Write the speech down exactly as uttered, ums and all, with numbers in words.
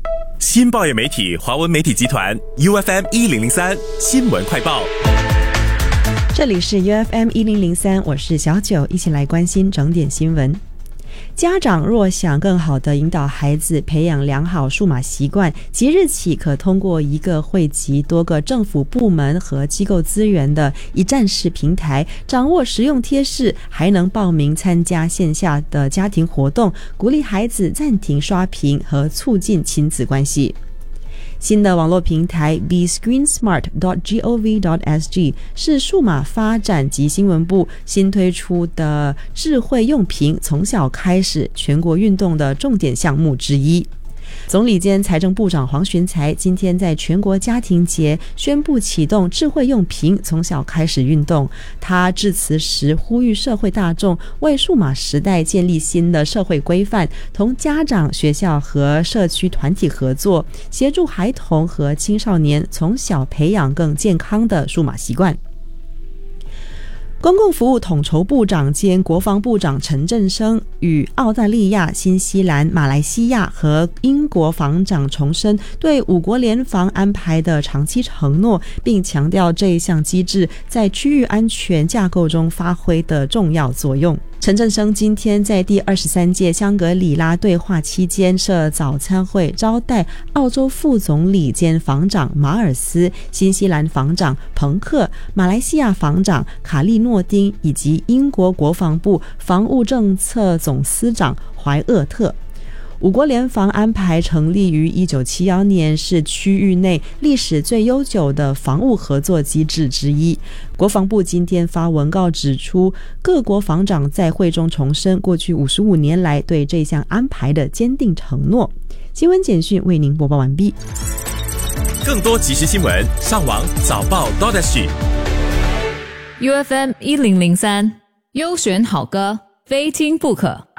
新报业媒体华文媒体集团 U F M 一零零三新闻快报。 这里是 U F M 一零零三，我是小九，一起来关心整点新闻。家长若想更好地引导孩子培养良好数码习惯，即日起可通过一个汇集多个政府部门和机构资源的一站式平台，掌握实用贴士，还能报名参加线下的家庭活动，鼓励孩子暂停刷屏和促进亲子关系。新的网络平台 be screen smart dot gov dot s g 是数码发展及新闻部新推出的智慧用屏从小开始全国运动的重点项目之一。总理兼财政部长黄循财今天在全国家庭节宣布启动智慧用屏从小开始运动。他致辞时呼吁社会大众为数码时代建立新的社会规范，同家长、学校和社区团体合作，协助孩童和青少年从小培养更健康的数码习惯。公共服务统筹部长兼国防部长陈振声与澳大利亚、新西兰、马来西亚和英国防长重申对五国联防安排的长期承诺，并强调这一项机制在区域安全架构中发挥的重要作用。陈振声今天在第二十三届香格里拉对话期间设早餐会，招待澳洲副总理兼防长马尔斯、新西兰防长彭克、马来西亚防长卡利诺丁以及英国国防部防务政策总司长怀厄特。五国联防安排成立于一九七一年，是区域内历史最悠久的防务合作机制之一。国防部今天发文告指出，各国防长在会中重申过去五十五年来对这项安排的坚定承诺。新闻简讯为您播报完毕。 更多即时新闻，上网早报 .sg。 U F M 一零零三优选好歌，非听不可。